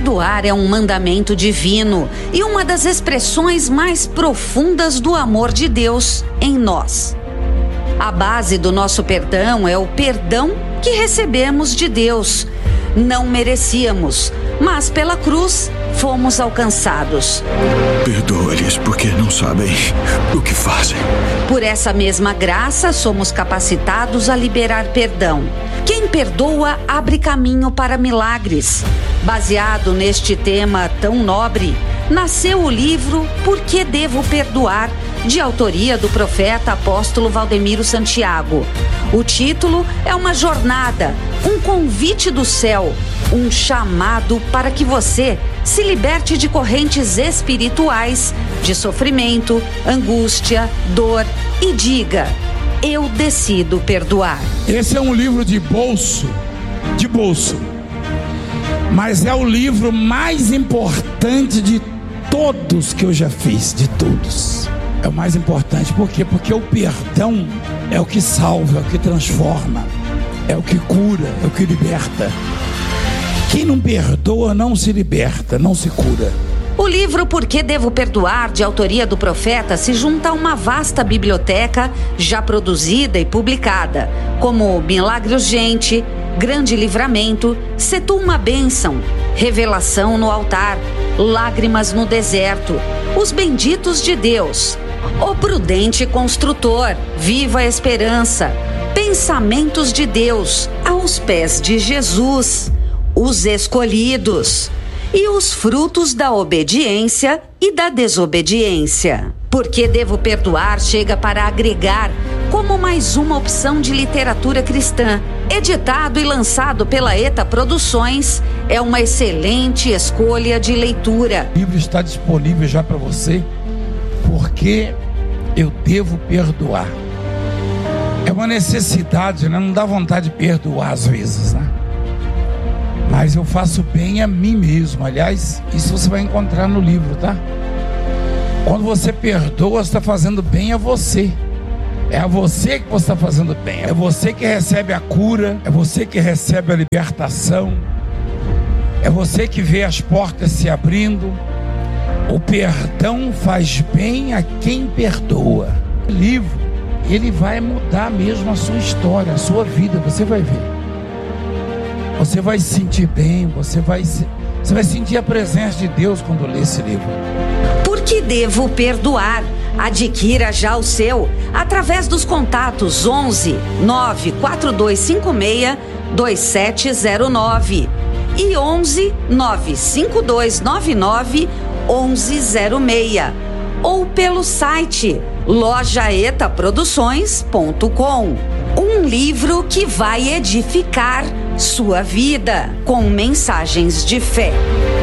Perdoar é um mandamento divino e uma das expressões mais profundas do amor de Deus em nós. A base do nosso perdão é o perdão que recebemos de Deus. Não merecíamos, mas pela cruz fomos alcançados. Perdoa-lhes porque não sabem o que fazem. Por essa mesma graça, somos capacitados a liberar perdão. Quem perdoa abre caminho para milagres. Baseado neste tema tão nobre, nasceu o livro Por que Devo Perdoar?, de autoria do profeta apóstolo Valdemiro Santiago. O título é uma jornada, um convite do céu, um chamado para que você se liberte de correntes espirituais, de sofrimento, angústia, dor e diga: eu decido perdoar. Esse é um livro de bolso, mas é o livro mais importante de todos que eu já fiz, de todos. É o mais importante, por quê? Porque o perdão é o que salva, é o que transforma, é o que cura, é o que liberta. Quem não perdoa não se liberta, não se cura. O livro Por que Devo Perdoar?, de autoria do profeta, se junta a uma vasta biblioteca já produzida e publicada, como Milagre Urgente, Grande Livramento, Se Tu Uma Bênção, Revelação no Altar, Lágrimas no Deserto, Os Benditos de Deus, O Prudente Construtor, Viva a Esperança, Pensamentos de Deus, Aos Pés de Jesus, Os Escolhidos e Os Frutos da Obediência e da Desobediência. Por que Devo Perdoar? Chega para agregar como mais uma opção de literatura cristã. Editado e lançado pela ETA Produções, é uma excelente escolha de leitura. O livro está disponível já para você. Porque eu devo perdoar. É uma necessidade, né? Não dá vontade de perdoar às vezes, né? Mas eu faço bem a mim mesmo. Aliás, isso você vai encontrar no livro, tá? Quando você perdoa, você está fazendo bem a você. É a você que você está fazendo bem. É você que recebe a cura. É você que recebe a libertação. É você que vê as portas se abrindo. O perdão faz bem a quem perdoa. O livro, ele vai mudar mesmo a sua história, a sua vida. Você vai ver. Você vai se sentir bem. Você vai sentir a presença de Deus quando lê esse livro. Por que Devo Perdoar? Adquira já o seu através dos contatos 11 94256 2709 e 11 95299 1106 ou pelo site lojaetaproduções.com. Um livro que vai edificar sua vida com mensagens de fé.